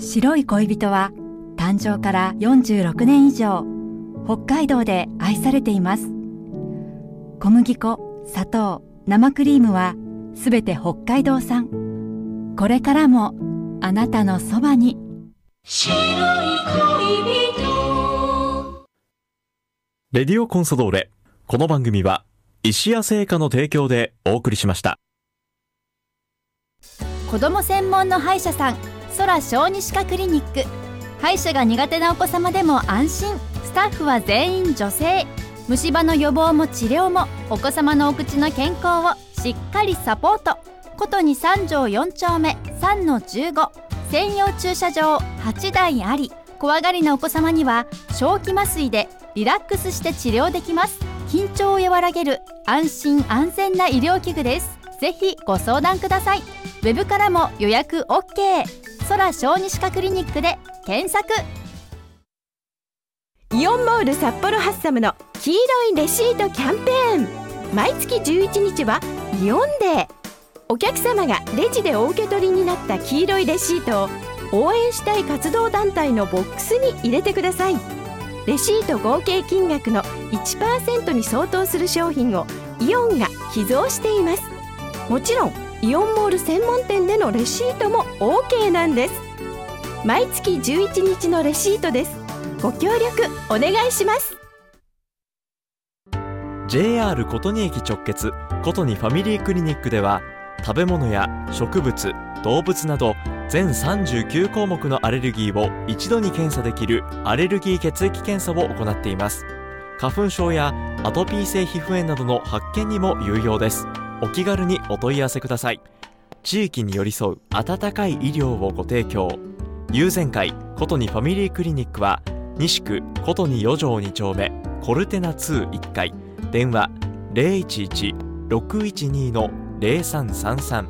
白い恋人は誕生から46年以上、北海道で愛されています。小麦粉、砂糖、生クリームはすべて北海道産。これからもあなたのそばに。白い恋人。 レディオコンソドーレ。この番組は石屋製菓の提供でお送りしました。 子供専門の歯医者さん、空小児歯科クリニック。歯医者が苦手なお子様でも安心。スタッフは全員女性。虫歯の予防も治療もお子様のお口の健康をしっかりサポート。ことに3条4丁目 3-15。 専用駐車場8台あり、怖がりなお子様には小児麻酔でリラックスして治療できます。緊張を和らげる安心安全な医療器具です。ぜひご相談ください。ウェブからも予約 OK。 空小児歯科クリニックで検索。 イオンモール札幌ハッサムの黄色いレシートキャンペーン。毎月11日はイオンデー。お客様がレジでお受け取りになった黄色いレシートを応援したい活動団体のボックスに入れてください。レシート合計金額の 1% に相当する商品をイオンが寄贈しています。もちろんイオンモール専門店でのレシートも OK なんです。毎月11日のレシートです。ご協力お願いします。 JR 琴仁駅直結琴仁ファミリークリニックでは、食べ物や植物、動物など全39項目のアレルギーを一度に検査できるアレルギー血液検査を行っています。花粉症やアトピー性皮膚炎などの発見にも有用です。お気軽にお問い合わせください。地域に寄り添う温かい医療をご提供。友禅会琴仁ファミリークリニックは西区琴仁4条2丁目コルテナ2 1階、電話 011-612-0333